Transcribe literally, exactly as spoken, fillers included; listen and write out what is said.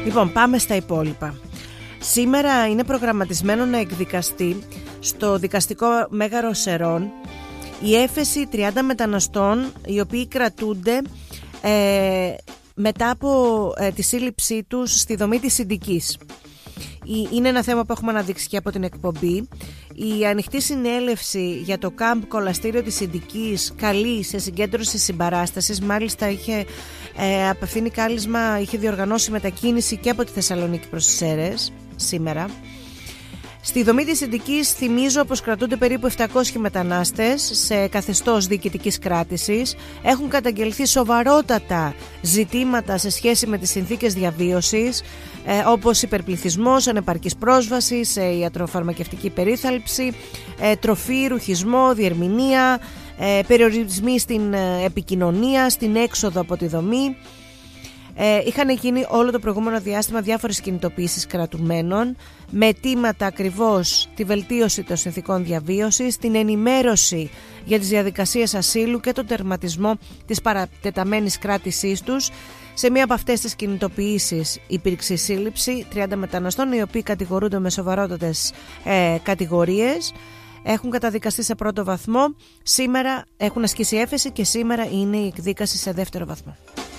Λοιπόν, πάμε στα υπόλοιπα. Σήμερα είναι προγραμματισμένο να εκδικαστεί στο δικαστικό Μέγαρο Σερών η έφεση τριάντα μεταναστών οι οποίοι κρατούνται ε, μετά από ε, τη σύλληψή τους στη δομή της Συντικής. Είναι ένα θέμα που έχουμε αναδείξει και από την εκπομπή. Η ανοιχτή συνέλευση για το κάμπ κολαστήριο της Συντικής καλεί σε συγκέντρωση συμπαράστασης. Μάλιστα είχε ε, απευθύνει κάλεσμα, είχε διοργανώσει μετακίνηση και από τη Θεσσαλονίκη προς τις Σέρρες σήμερα. Στη δομή της Συντικής θυμίζω πως κρατούνται περίπου επτακόσιοι μετανάστες σε καθεστώς διοικητικής κράτησης. Έχουν καταγγελθεί σοβαρότατα ζητήματα σε σχέση με τις συνθήκες διαβίωσης, ε, όπως υπερπληθυσμός, ανεπαρκής πρόσβαση σε ιατροφαρμακευτική περίθαλψη, ε, τροφή, ρουχισμό, διερμηνία, ε, περιορισμοί στην ε, επικοινωνία, στην έξοδο από τη δομή. Ε, είχαν γίνει όλο το προηγούμενο διάστημα διάφορες κινητοποιήσεις κρατουμένων με αιτήματα ακριβώς τη βελτίωση των συνθηκών διαβίωσης, την ενημέρωση για τις διαδικασίες ασύλου και τον τερματισμό της παρατεταμένης κράτησής τους. Σε μία από αυτές τις κινητοποιήσεις υπήρξε η σύλληψη τριάντα μεταναστών οι οποίοι κατηγορούνται με σοβαρότατες ε, κατηγορίες. Έχουν καταδικαστεί σε πρώτο βαθμό, σήμερα έχουν ασκήσει έφεση και σήμερα είναι η εκδίκαση σε δεύτερο βαθμό.